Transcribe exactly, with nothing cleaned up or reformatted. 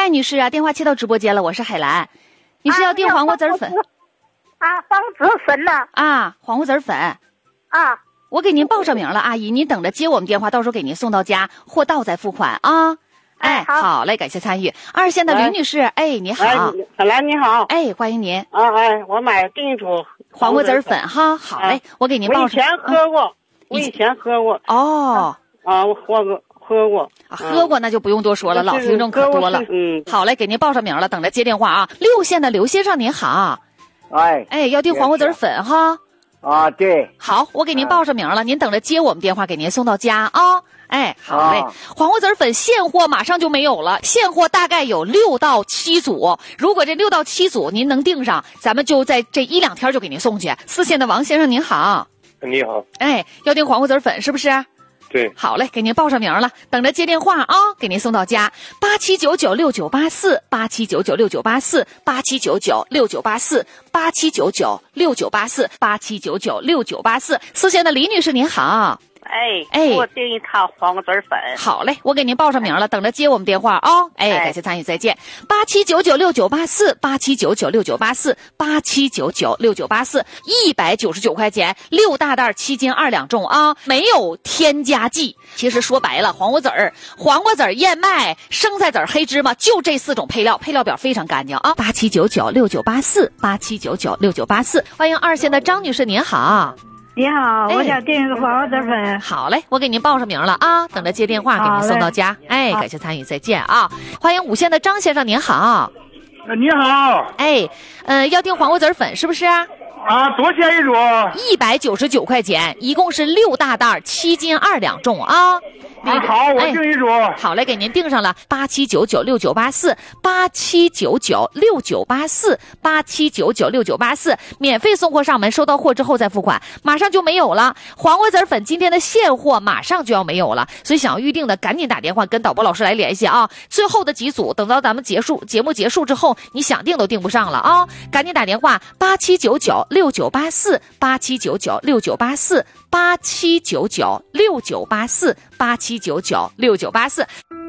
麦女士啊，电话接到直播间了，我是海兰。你是要订黄瓜籽粉？ 啊，黄籽粉呢？ 啊，黄瓜籽粉。 啊， 我给您报上名了，阿姨，您等着接我们电话，到时候给您送到家，货到再付款啊。哎， 好， 好嘞，感谢参与。二线的吕女士，哎，你好。 哎，海兰你好。 哎，欢迎您。 啊哎，我买订一组黄瓜籽粉哈，好嘞，我给您报上。 我以前喝过，我以前喝过。 哦。 啊，我喝过。喝过啊，喝过那就不用多说了，老听众可多了。 嗯， 好嘞，给您报上名了，等着接电话啊。六线的刘先生您好， 哎哎，要订黄瓜籽粉哈。 啊，对。 好，我给您报上名了，您等着接我们电话，给您送到家啊。哎，好嘞，黄瓜籽粉现货马上就没有了，现货大概有六到七组，如果这六到七组您能订上，咱们就在这一两天就给您送去。四线的王先生您好， 你好， 哎，要订黄瓜籽粉是不是？ 对， 好嘞，给您报上名了，等着接电话啊，给您送到家。八七九九六九八四，八七九九六九八四，八七九九六九八四，八七九九六九八四，八七九九六九八四。四线的李女士您好。 哎哎， 给我订一套黄瓜籽粉。 好嘞，我给您报上名了，等着接我们电话啊、哦。哎，感谢参与，再见。八七九九六九八四，八七九九六九八四，八七九九六九八四，一百九十九块钱，六大袋，七斤二两重啊，没有添加剂。其实说白了，黄瓜籽儿、黄瓜籽儿、燕麦、生菜籽儿、黑芝麻，就这四种配料，配料表非常干净啊。八七九九六九八四，八七九九六九八四，欢迎二线的张女士，您好。 你好，我想订一个黄瓜籽粉。 好嘞，我给您报上名了啊，等着接电话给您送到家。哎，感谢参与，再见啊！欢迎五线的张先生，您好。 你好。 哎，呃，要订黄瓜籽粉是不是？ 啊，多少钱一组？ 一百九十九块钱，一共是六大袋，七斤二两重啊。 那个、啊、好，我订一组、 哎。好嘞，给您订上了。八七九九六九八四，八七九九六九八四，八七九九六九八四，免费送货上门，收到货之后再付款，马上就没有了。黄瓜籽粉今天的现货马上就要没有了，所以想要预定的赶紧打电话跟导播老师来联系啊。最后的几组，等到咱们结束节目结束之后，你想订都订不上了啊，赶紧打电话八七九九六九八四，八七九九六九八四，八七九九六九八四，八七九九六九八四。